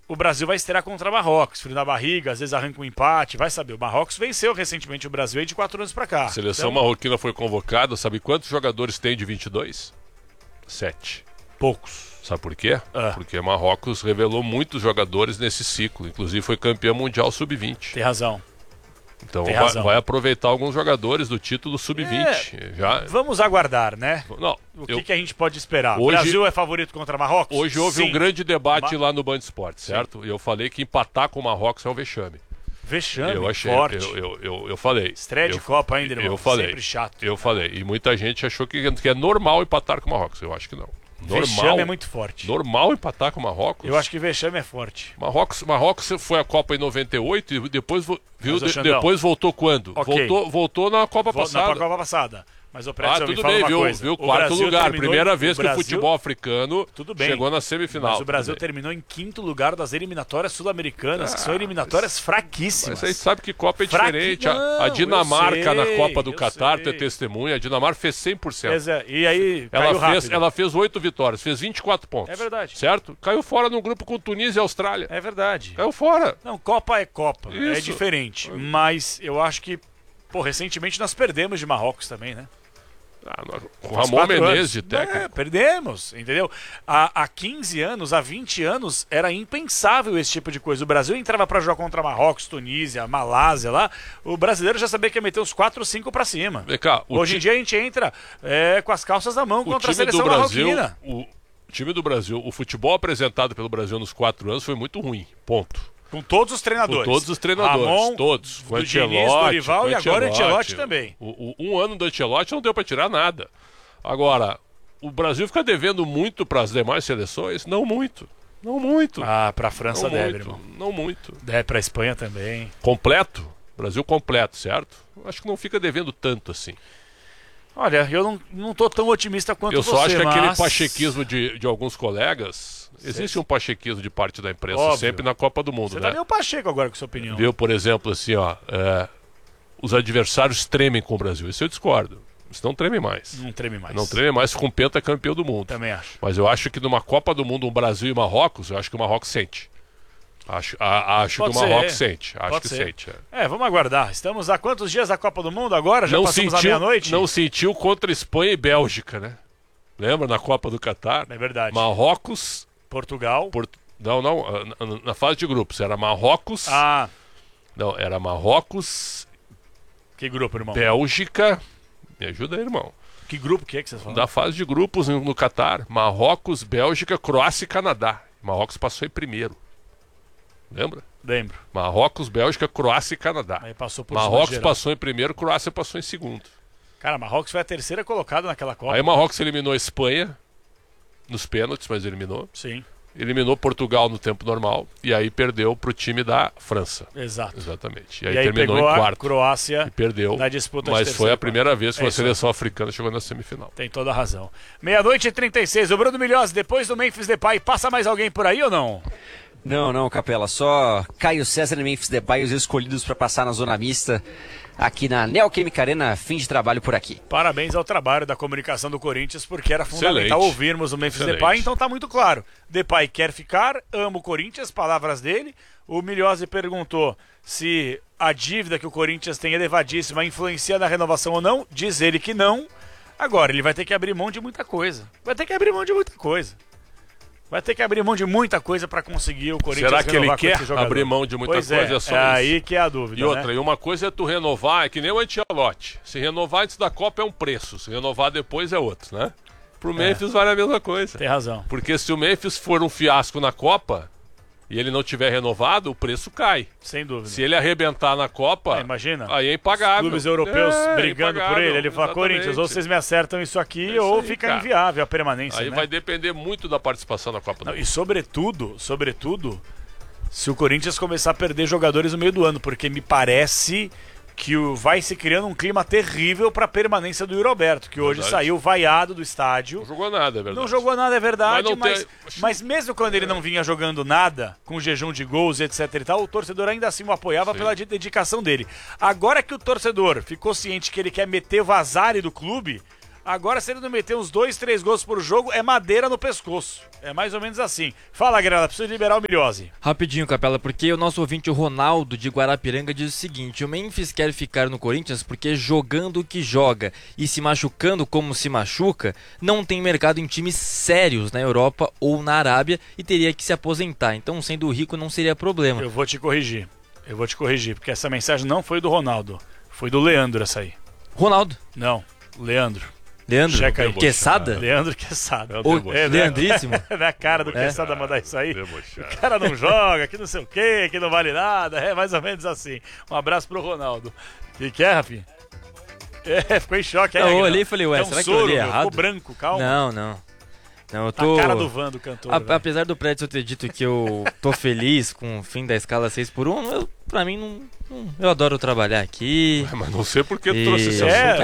o Brasil vai estrear contra Marrocos, frio na barriga, às vezes arranca um empate, vai saber. O Marrocos venceu recentemente o Brasil aí de 4 anos pra cá. A seleção marroquina foi convocada, sabe quantos jogadores tem de 22? 7. Poucos. Sabe por quê? Porque Marrocos revelou muitos jogadores nesse ciclo, inclusive foi campeão mundial sub-20. Tem razão. Então vai aproveitar alguns jogadores do título sub-20. Vamos aguardar, né? Não, o que a gente pode esperar? Hoje, o Brasil é favorito contra Marrocos? Hoje houve um grande debate lá no Band Esporte, certo? E eu falei que empatar com o Marrocos é um vexame. Vexame, eu achei, forte. Eu falei. Estreia de Copa ainda, irmão. Eu falei. Sempre chato. Eu falei. E muita gente achou que é normal empatar com o Marrocos. Eu acho que não. Vexame é muito forte. Normal empatar com o Marrocos? Eu acho que vexame é forte. Marrocos foi a Copa em 98 e depois voltou quando? Okay. Voltou na Copa passada. Na Copa passada. Mas o Prédio tudo bem, viu? Quarto lugar. Primeira vez que o futebol africano chegou na semifinal. Mas o Brasil terminou em 5º lugar das eliminatórias sul-americanas, que são eliminatórias fraquíssimas. Mas a gente sabe que Copa é diferente. A Dinamarca na Copa do Catar, tu é testemunha, a Dinamarca fez 100%. E aí ela fez 8 vitórias, fez 24 pontos. É verdade. Certo? Caiu fora num grupo com Tunísia e Austrália. É verdade. Caiu fora. Não, Copa é Copa. Isso. É diferente. Mas eu acho que, recentemente nós perdemos de Marrocos também, né? Com Ramon Menezes de técnico. Perdemos, entendeu? Há 15 anos, há 20 anos, era impensável esse tipo de coisa. O Brasil entrava pra jogar contra Marrocos, Tunísia, Malásia lá, o brasileiro já sabia que ia meter uns 4 ou 5 pra cima. Hoje em dia a gente entra com as calças na mão contra a seleção marroquina. O time do Brasil, o futebol apresentado pelo Brasil nos 4 anos foi muito ruim, ponto. Com todos os treinadores. Com todos os treinadores. Ramon, todos. Com Diniz, Dorival e agora Ancelotti também. Um ano do Ancelotti não deu para tirar nada. Agora, o Brasil fica devendo muito para as demais seleções? Não muito. Não muito. Para a França deve, irmão. Não muito. Deve para a Espanha também. Completo? Brasil completo, certo? Acho que não fica devendo tanto assim. Olha, eu não tô tão otimista quanto você, eu só acho que aquele pachequismo de alguns colegas... Existe um pachequismo de parte da imprensa. Óbvio. Sempre na Copa do Mundo, você né? Tá meio pacheco agora com a sua opinião. Viu, por exemplo, assim, os adversários tremem com o Brasil. Isso eu discordo. Isso não treme mais. Não treme mais. Não treme mais com o pentacampeão do mundo. Também acho. Mas eu acho que numa Copa do Mundo, um Brasil e Marrocos, eu acho que o Marrocos sente. Acho que o Marrocos sente. Acho que sente. Vamos aguardar. Estamos há quantos dias da Copa do Mundo agora? Já passamos a meia-noite? Não sentiu contra Espanha e Bélgica, né? Lembra na Copa do Catar? É verdade. Marrocos... Portugal. Não, na fase de grupos. Era Marrocos. Não, era Marrocos. Que grupo, irmão? Bélgica. Me ajuda aí, irmão. Que grupo que é que vocês falam? Da fase de grupos no Catar. Marrocos, Bélgica, Croácia e Canadá. Marrocos passou em primeiro. Lembra? Lembro. Marrocos, Bélgica, Croácia e Canadá. Aí passou por Marrocos passou em primeiro, Croácia passou em segundo. Cara, Marrocos foi a terceira colocada naquela Copa. Aí Marrocos eliminou a Espanha nos pênaltis, mas eliminou. Sim. Eliminou Portugal no tempo normal e aí perdeu pro time da França. Exato. Exatamente. E aí terminou em quarto. A Croácia e perdeu. Na disputa mas foi a primeira vez que uma seleção africana chegou na semifinal. Tem toda a razão. 00:36. O Bruno Milhós, depois do Memphis Depay, passa mais alguém por aí ou não? Não, Capela. Só Caio César e Memphis Depay, os escolhidos para passar na zona mista aqui na Neoquímica Arena, fim de trabalho por aqui. Parabéns ao trabalho da comunicação do Corinthians, porque era fundamental ouvirmos o Memphis Depay, então tá muito claro. Depay quer ficar, ama o Corinthians, palavras dele. O Milhose perguntou se a dívida que o Corinthians tem elevadíssima influencia na renovação ou não. Diz ele que não. Agora, ele vai ter que abrir mão de muita coisa. Vai ter que abrir mão de muita coisa para conseguir o Corinthians renovar. Será que ele quer jogador. Abrir mão de muita coisa? É só aí que é a dúvida. E outra, e uma coisa é tu renovar, é que nem o Ancelotti. Se renovar antes da Copa é um preço, se renovar depois é outro, né? Pro Memphis vale a mesma coisa. Tem razão. Porque se o Memphis for um fiasco na Copa e ele não tiver renovado, o preço cai. Sem dúvida. Se ele arrebentar na Copa, imagina, aí é impagável. Os clubes europeus brigando por ele. Ele fala, Corinthians, ou vocês me acertam isso aqui, ou fica inviável a permanência. Aí vai depender muito da participação na Copa do Mundo. E sobretudo, se o Corinthians começar a perder jogadores no meio do ano, porque me parece que vai se criando um clima terrível para a permanência do Yuri Alberto, que hoje saiu vaiado do estádio. Não jogou nada, é verdade. Não jogou nada, é verdade, mas mesmo quando ele não vinha jogando nada, com jejum de gols, etc e tal, o torcedor ainda assim o apoiava pela dedicação dele. Agora que o torcedor ficou ciente que ele quer meter o Vasari do clube, Agora, se ele não meter uns 2, 3 gols por jogo, é madeira no pescoço. É mais ou menos assim. Fala, Grela, preciso liberar o Milhose. Rapidinho, Capela, porque o nosso ouvinte, o Ronaldo de Guarapiranga, diz o seguinte: o Memphis quer ficar no Corinthians porque jogando o que joga e se machucando como se machuca, não tem mercado em times sérios na Europa ou na Arábia e teria que se aposentar. Então, sendo rico, não seria problema. Eu vou te corrigir, porque essa mensagem não foi do Ronaldo, foi do Leandro essa aí. Ronaldo? Não, Leandro. Checa aí. Quesada? Leandro Quesada. Leandríssimo. Na cara do Quesada mandar isso aí. O cara não joga, que não sei o quê, que não vale nada. É mais ou menos assim. Um abraço pro Ronaldo. O que é, Rafinha? Ficou em choque. Eu olhei e falei, ué, será que eu olhei errado? Ficou branco, calma. Não, eu tô... A cara do Van, do cantor. Apesar do Prédio ter dito que eu tô feliz com o fim da escala 6x1, pra mim não... Eu adoro trabalhar aqui. Mas não sei porque tu trouxe esse assunto.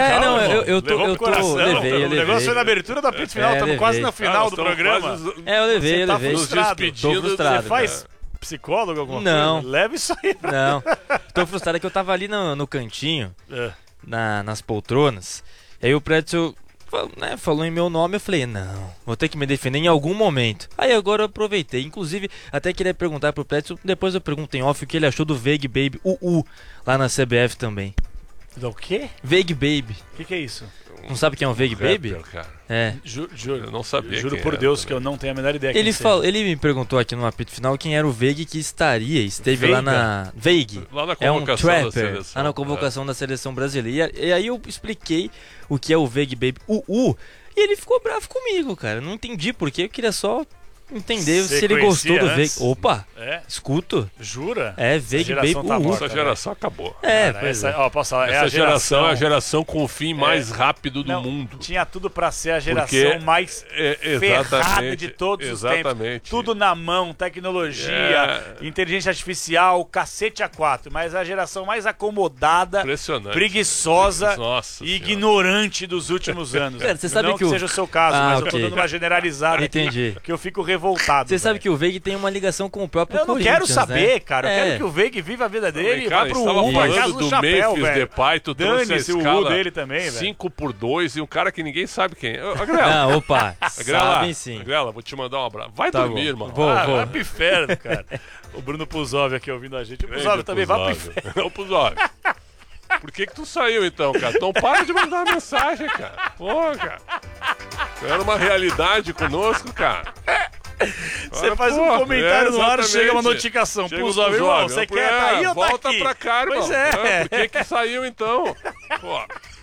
Levei. O negócio foi na abertura da apito final, estamos quase na final do programa. Eu levei. Tá frustrado. Tô frustrado. Você faz psicólogo alguma coisa? Leva isso aí. Não. Tô frustrado que eu tava ali no cantinho, nas poltronas, e aí o Prédio falou em meu nome, eu falei, não, vou ter que me defender em algum momento. Aí agora eu aproveitei, inclusive até queria perguntar pro Prédio, depois eu pergunto em off o que ele achou do Veig Baby lá na CBF também. Do quê? Veig Baby. O que é isso? Não sabe quem é o Veig Baby? Cara. Juro, eu não sabia. Juro por Deus que eu não tenho a menor ideia. Ele me perguntou aqui no apito final quem era o Veig que esteve lá na Veig. Lá na convocação da seleção. Lá na convocação da seleção brasileira. E aí eu expliquei o que é o Veig Baby e ele ficou bravo comigo, cara. Não entendi porque, eu queria só entender se ele gostou do Veig. Opa! Escuto. Jura? Veig Baby Essa geração acabou. Essa geração é a geração com o fim mais rápido do mundo. Tinha tudo pra ser a geração mais ferrada de todos os tempos. Tudo na mão, tecnologia, inteligência artificial, cacete A4. Mas a geração mais acomodada, preguiçosa e ignorante dos últimos anos. Você sabe não que seja o seu caso, mas eu tô dando uma generalizada. Entendi. Que eu fico revoltado. Você sabe que o Veig tem uma ligação com o próprio Corinthians. Eu não quero saber, cara. Eu quero que o Veig viva a vida dele e vá pro falando do chapéu, Memphis Depay, tu trouxe a escala dele também, 5x2 e um cara que ninguém sabe quem é. Não, opa, sabem sim. Grela, vou te mandar um abraço. Vai dormir, irmão. Vou. Vai pro inferno, cara. O Bruno Puzov aqui ouvindo a gente. O Puzov também vai pro inferno. Ô, Puzov. Por que tu saiu então, cara? Então para de mandar uma mensagem, cara. Pô, cara. Era uma realidade conosco, cara. Você faz um comentário no ar e chega uma notificação. Puzov, irmão, você quer tá aí ou tá aqui? Volta pra cá, irmão. Pois é. Por que saiu então? Pô.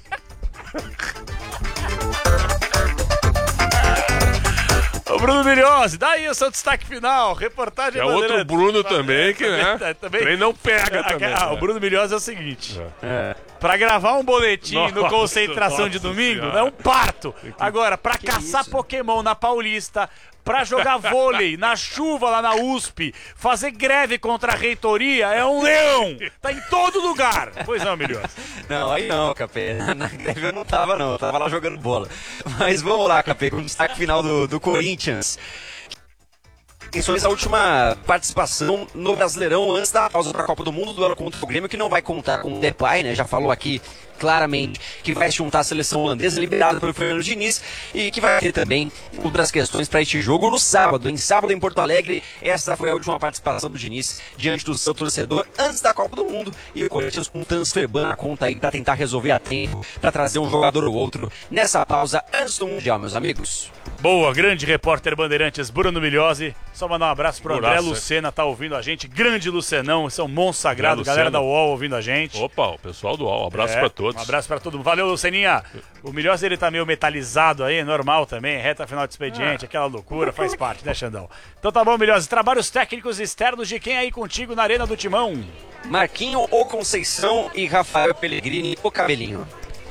Ô Bruno Milhose, daí o seu destaque final, reportagem... É outro Bruno também, que também não pega também. O Bruno Milhose é o seguinte, pra gravar um boletim no Concentração de domingo, é um parto. Agora, pra caçar Pokémon na Paulista, pra jogar vôlei na chuva lá na USP, fazer greve contra a reitoria, é um leão. Tá em todo lugar. Pois não, Milhose. Não, aí não, Capê. Na greve eu não tava, não. Eu tava lá jogando bola. Mas vamos lá, Capê, com o destaque final do Corinthians. Sobre essa última participação no Brasileirão antes da pausa para a Copa do Mundo, duelo contra o Grêmio, que não vai contar com o Depay, né? Já falou aqui claramente que vai se juntar à seleção holandesa, liberada pelo Fernando Diniz, e que vai ter também outras questões para este jogo no sábado. Em sábado, em Porto Alegre, essa foi a última participação do Diniz diante do seu torcedor antes da Copa do Mundo, e o Corinthians com um transfer ban na conta aí para tentar resolver a tempo, para trazer um jogador ou outro nessa pausa antes do Mundial, meus amigos. Boa, grande repórter Bandeirantes Bruno Milhose. Só mandar um abraço pro André Lucena, tá ouvindo a gente. Grande Lucenão, esse é um monstro sagrado, galera da UOL ouvindo a gente. Opa, o pessoal do UOL, abraço pra todos. Um abraço pra todo mundo. Valeu, Luceninha. O Milhose, ele tá meio metalizado aí, normal também, reta final de expediente, aquela loucura, faz parte, né, Xandão? Então tá bom, Milhose. Trabalhos técnicos externos de quem aí contigo na Arena do Timão? Marquinho ou Conceição e Rafael Pellegrini ou Cabelinho.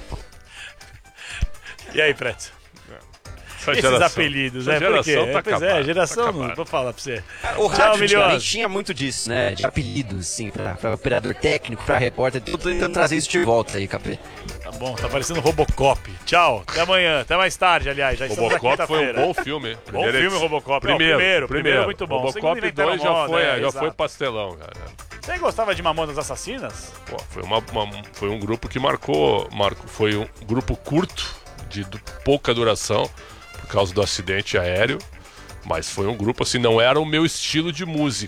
E aí, Preto? Esses geração. apelidos, né? Por quê? Tá pois é, geração, não vou falar pra você. O rádio antigamente tinha muito disso, né? De apelidos, assim, pra operador técnico, pra repórter. Tô tentando trazer isso de volta aí, Capê. Tá bom, tá parecendo Robocop. Tchau, até amanhã, até mais tarde, aliás. Já Robocop foi um bom filme. Bom filme, Robocop. Primeiro, muito bom. Robocop 2 já foi pastelão, cara. Você gostava de Mamonas Assassinas? Pô, foi um grupo que marcou, foi um grupo curto de pouca duração por causa do acidente aéreo. Mas foi um grupo assim, não era o meu estilo de música.